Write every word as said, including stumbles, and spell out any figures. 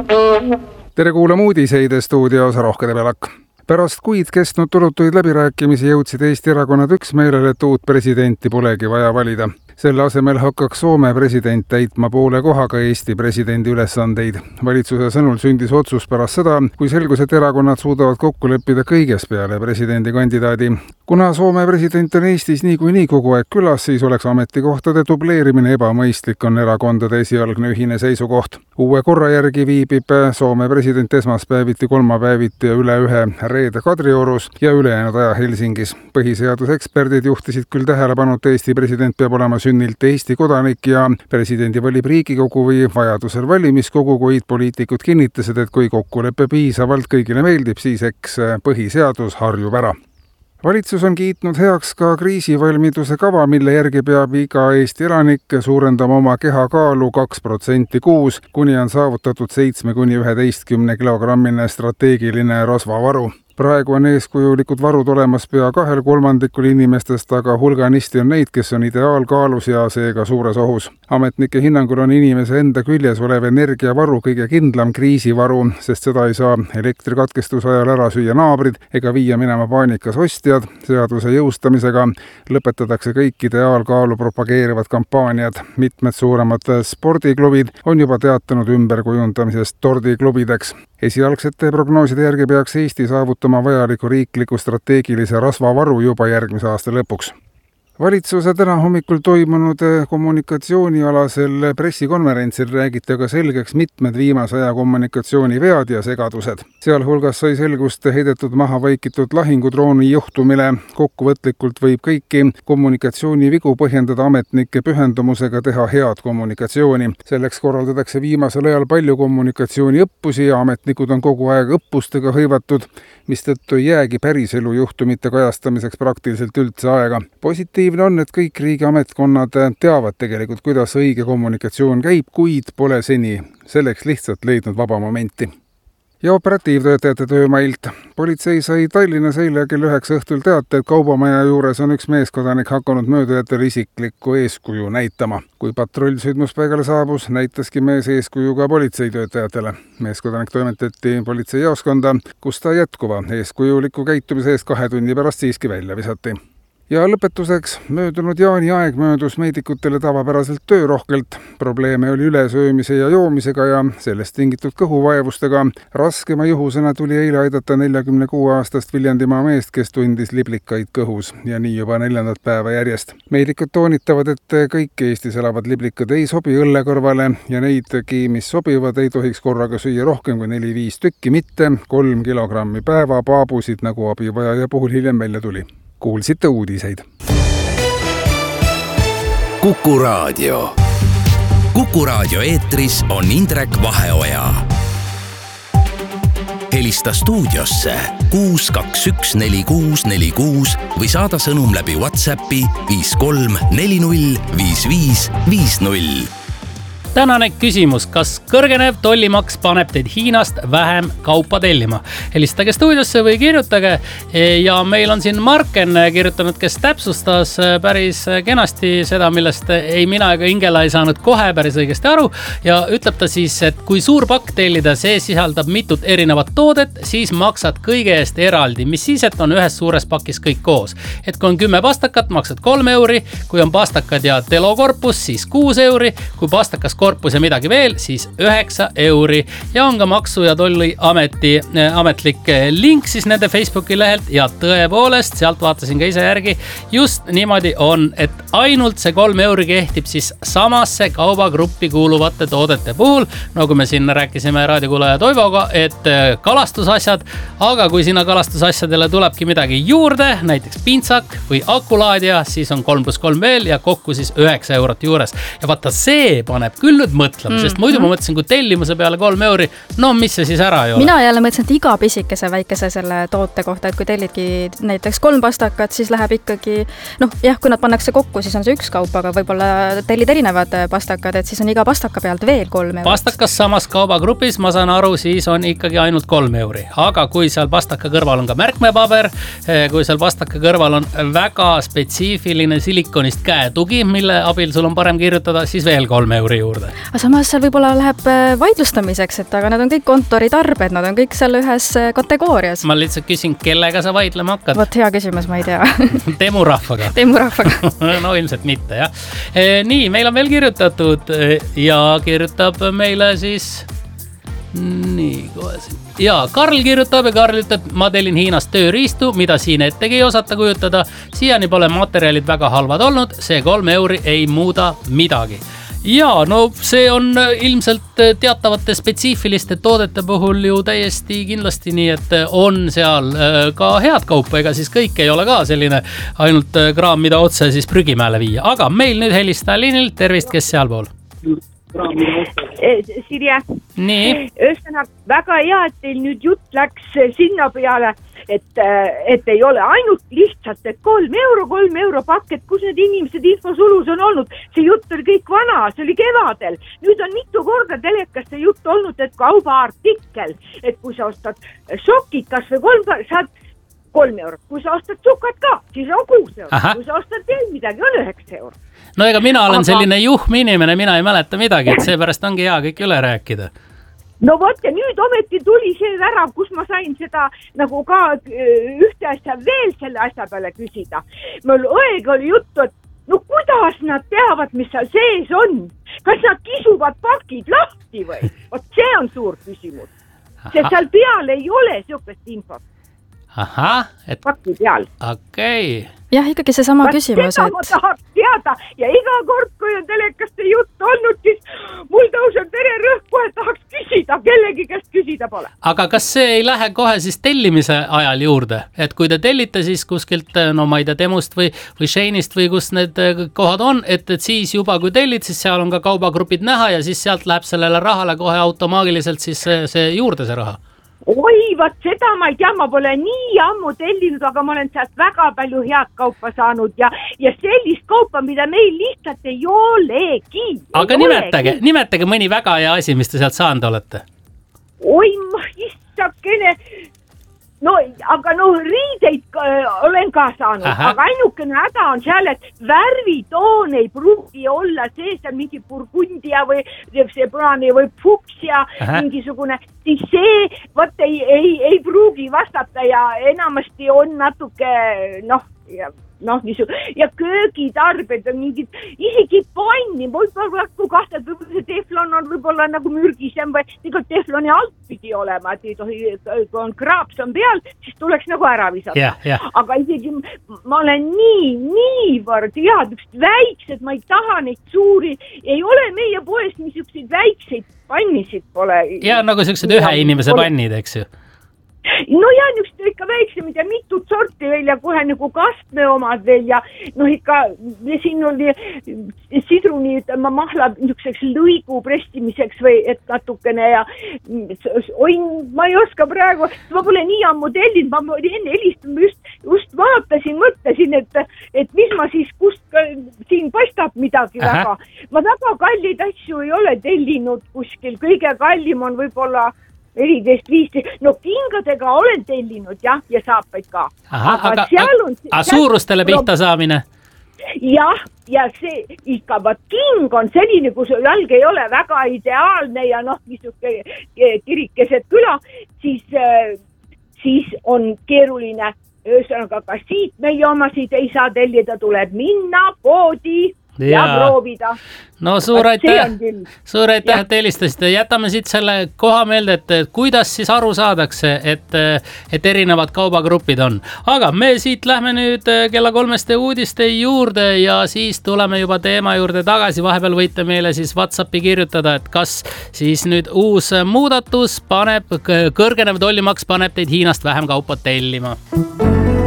Tere kuulama uudiseid stuudios Rohke Debelak. Pärast kuid kestnud tulutuid läbirääkimisi jõudsid Eesti erakonnad üksmeelele, et uut presidenti polegi vaja valida. Selle asemel hakkaks Soome president täitma poole kohaga Eesti presidendi ülesandeid. Valitsuse sõnul sündis otsus pärast seda, kui selgus, et erakonnad suudavad kokku leppida kõiges peale presidendi kandidaadi. Kuna Soome president on Eestis niikuinii kogu aeg külas, siis oleks ametikohtade dubleerimine ebamõistlik, on erakondade esialgne ühine seisukoht. Uue korra järgi viibib Soome president esmaspäeviti, kolmapäeviti ja üle ühe reede Kadriorus ja ülejäänud aja Helsingis. Põhiseaduseksperdid juhtisid küll tähelepanu, et Eesti president peab olema sünnilt Eesti kodanik ja presidendi valib Riigikogu või vajadusel valimiskogu, kuid poliitikud kinnitasid, et kui kokkulepe piisavalt kõigile meeldib, siis eks põhiseadus harjub ära. Valitsus on kiitnud heaks ka kriisivalmiduse kava, mille järgi peab iga Eesti elanik suurendama oma kehakaalu kaks protsenti kuus, kuni on saavutatud seitsme kuni üheteistkümne kilogrammine strateegiline rasvavaru. Praegu on eeskujulikud varud olemas pea kahel kolmandikul inimestest, aga hulganisti on neid, kes on ideaalkaalus ja seega suures ohus. Ametnike hinnangul on inimese enda küljes olev energiavaru kõige kindlam kriisivaru, sest seda ei saa elektrikatkestuse ajal ära süüa naabrid ega viia minema paanikas ostjad. Seaduse jõustamisega lõpetatakse kõik ideaalkaalu propageerivad kampaaniad. Mitmed suuremad spordiklubid on juba teatanud ümberkujundamisest tordiklubideks. Esialgsete prognooside järgi peaks Eesti saavutama vajaliku riikliku strateegilise rasvavaru juba järgmise aasta lõpuks. Valitsuse täna hommikul toimunud kommunikatsioonialasel pressikonverentsil räägiti aga selgeks mitmed viimase aja kommunikatsioonivead ja segadused. Sealhulgas sai selgust heidetud maha vaikitud lahingudrooni juhtumile. Kokkuvõtlikult võib kõiki kommunikatsioonivigu põhjendada ametnike pühendumusega teha head kommunikatsiooni. Selleks korraldatakse viimasel ajal palju kommunikatsiooniõppusi ja ametnikud on kogu aeg õppustega hõivatud, mistõttu ei jäägi päriselu juhtumite kajastamiseks praktiliselt üldse aega. Positiivne on, et kõik riigiametkonnad teavad tegelikult, kuidas õige kommunikatsioon käib, kuid pole seni selleks lihtsalt leidnud vaba momenti. Ja operatiivtöötajate töömailt. Politsei sai Tallinnas eile kell üheksa õhtul teate, et kaubamaja juures on üks meeskodanik hakanud möödujatele isiklikku eeskuju näitama. Kui patrull sündmuspaigale saabus, näitaski mees eeskuju ka politseitöötajatele. Meeskodanik toimetati politseijaoskonda, kus ta jätkuva eeskujuliku käitumise eest kahe tunni pärast siiski välja visati. Ja lõpetuseks, möödunud jaani aeg möödus meedikutele tavapäraselt töörohkelt. Probleeme oli ülesöömise ja joomisega ja sellest tingitud kõhuvaevustega. Raskema juhusena tuli eile aidata neljakümne kuue aastast Viljandimaa meest, kes tundis liblikaid kõhus ja nii juba neljandat päeva järjest. Meedikud toonitavad, et kõik Eestis elavad liblikad ei sobi õlle kõrvale ja neidki, mis sobivad, ei tohiks korraga süüa rohkem kui neli viis tükki, mitte kolm kilogrammi päeva paabusid, nagu abivajaja puhul hiljem välja tuli. Kuulsite uudiseid. Kuku Raadio. Kuku Raadio eetris on Indrek Vaheoja. Helista stuudiosse kuus kaks üks neli kuus neli kuus või saada sõnum läbi WhatsAppi viis kolm neli null viis viis viis null. Tänane küsimus, kas kõrgenev tollimaks paneb teid Hiinast vähem kaupa tellima? Helistage stuudiosse või kirjutage ja meil on siin Marken kirjutanud, kes täpsustas päris kenasti seda, millest ei mina ega Ingela ei saanud kohe päris õigesti aru ja ütleb ta siis, et kui suur pakk tellida, see sisaldab mitut erinevat toodet, siis maksad kõige eest eraldi, mis siis, et on ühes suures pakis kõik koos. Et kui on kümme pastakat, maksad kolm euri, kui on pastakad ja telokorpus, siis kuus euri, kui pastakas korpus ja midagi veel, siis üheksa euri ja on ka maksu- ja tolliameti ametlik link siis nende Facebooki lehelt ja tõepoolest, sealt vaatasin ka ise järgi, just niimoodi on, et ainult see kolm euri kehtib siis samasse kaubagruppi kuuluvate toodete puhul, nagu me siin rääkisime raadiokuulaja Toivoga, et kalastusasjad, aga kui sinna kalastusasjadele tulebki midagi juurde, näiteks pintsak või akulaadja, siis on kolm pluss kolm veel ja kokku siis üheksa eurot juures. Ja vaata, see paneb küll nüüd mõtlema, mm-hmm. sest muidu ma mõtlesin, kui tellimuse peale kolm euri, no mis see siis ära ei ole? Mina jälle mõtlesin, et iga pisikese väikese selle toote kohta, et kui tellidki näiteks kolm pastakat, siis läheb ikkagi, noh jah, kui nad pannakse kokku, siis on see üks kaup, aga võib-olla tellid erinevad pastakad, et siis on iga pastaka pealt veel kolm eurot. Pastakas samas kaubagrupis, ma saan aru, siis on ikkagi ainult kolm euri. Aga kui seal pastaka kõrval on ka märkmepaber, kui seal pastaka kõrval on väga spetsiifiline silikonist käetugi, mille abil sul on parem kirjutada, siis veel kolm euri juurde. juurde. Aga samas seal võib-olla läheb vaidlustamiseks, et aga nad on kõik kontoritarbed, nad on kõik seal ühes kategoorias. Ma lihtsalt küsin, kellega sa vaidlema hakkad? Vot hea küsimus, ma ei tea. Temurahvaga. Temurahvaga. No ilmselt mitte, jah. Nii, meil on veel kirjutatud ja kirjutab meile siis... Nii, kohe siin. Ja Karl kirjutab ja Karl ütleb, ma tellin Hiinast tööriistu, mida siin ettegi ei osata kujutada. Siiani pole materjalid väga halvad olnud, see kolm euri ei muuda midagi. Ja no see on ilmselt teatavate spetsiifiliste toodete puhul ju täiesti kindlasti nii, et on seal ka head kaupa, ega siis kõik ei ole ka selline ainult kraam, mida otse siis prügimäele viia. Aga meil nüüd helistaja liinil, tervist, kes sealpool? Sirje, ühesõnaga väga hea, et teil nüüd jutt läks sinna peale, et, et ei ole ainult lihtsalt, et kolm euro, kolm euro pakket, kus need inimesed infosulus on olnud. See jutt oli kõik vana, see oli kevadel. Nüüd on mitu korda telekas see jutt olnud, et kaubaartikkel, et kui sa ostad šokid, kas või kolm, saad kolm eurot. Kui sa ostad sukad ka, siis on kuus eurot. Aha. Kui sa ostad veel midagi, on üheksa eurot. No ega mina olen Aga... selline juhm inimene, mina ei mäleta midagi, et seepärast ongi hea kõik üle rääkida. No vot, ja nüüd ometi tuli see ära, kus ma sain seda nagu ka ühte asja veel selle asja peale küsida. Mul õega oli juttu, et no kuidas nad teavad, mis seal sees on? Kas nad kisuvad pakid lahti või? Vot see on suur küsimus. See seal peal ei ole siukest infot. Ahah, et... Pakki peal. Okei. Okay. Jah, ikkagi see sama Vaat küsimus, et... ma tahaks teada ja iga kord, kui on telekaste jutt olnud, siis mul tõuseb vererõhku, et tahaks küsida, kellegi käest küsida pole. Aga kas see ei lähe kohe siis tellimise ajal juurde? Et kui te tellite siis kuskilt, no ma ei tea, Temust või, või Shane'ist või kus need kohad on, et, et siis juba kui tellid, siis seal on ka kaubagrupid näha ja siis sealt läheb sellele rahale kohe automaagiliselt siis see, see juurde see raha. Oi, vaat seda ma ei tea, ma pole nii ammu tellinud, aga ma olen sealt väga palju head kaupa saanud ja, ja sellist kaupa, mida meil lihtsalt ei olegi. Aga ei nimetage, olegi. nimetage mõni väga hea asi, mis te sealt saanud olete. Oi, ma istakene... No, aga no riideid äh, olen ka saanud, Aha. aga ainukene häda on seal, et värvitoon ei pruugi olla see, see mingi burgundia või see punane või fuksia, mingisugune, siis see võt ei, ei, ei pruugi vastata ja enamasti on natuke, noh, ja, noh, niisu, ja köögitarbed on mingid, isegi panni, võib-olla kui kahtad, võib-olla see teflon on võib-olla nagu mürgisem või tegelikult tefloni alt pidi olema, et ei tohi, kui on kraaps on peal, siis tuleks nagu ära visata. Yeah, yeah. Aga isegi ma olen nii, niivõrd head, üks väiksed, ma ei taha neid suuri, ei ole meie poes niisuguseid väikseid pannisid pole. Ja nagu sellised ühe inimese pannid, eks ju? No ja niisugused ikka väiksemid ja mitut sorti veel ja kohe nagu kastme omad veel ja noh ikka siin oli sidruni ma mahla niisuguseks lõigu prestimiseks või et natukene ja oi, ma ei oska praegu, ma pole nii ammu tellinud, ma enne helistanud just, just vaatasin, mõtlesin, et, et mis ma siis, kust siin paistab midagi Aha. väga. Ma väga kallid asju ei ole tellinud kuskil, kõige kallim on võib-olla neliteist viisteist, no kingadega olen tellinud jah, ja saapaid ka. Aha, aga aga, on, aga suurustele pihta saamine? Jah, ja see ikka, vaat king on selline, kus jalg ei ole väga ideaalne ja noh, niisuke kirikeset küla, siis, siis on keeruline, ühesõnaga ka siit meie omasid ei saa tellida, tuleb minna poodi ja, ja proovida. No suur aitäh, suur aitäh, et helistasite. Jätame siit selle koha meelde, et kuidas siis aru saadakse, et, et erinevad kaubagrupid on. Aga me siit lähme nüüd kella kolmeste uudiste juurde ja siis tuleme juba teema juurde tagasi. Vahepeal võite meile siis WhatsAppi kirjutada, et kas siis nüüd uus muudatus paneb, kõrgenev tollimaks paneb teid Hiinast vähem kaupa tellima.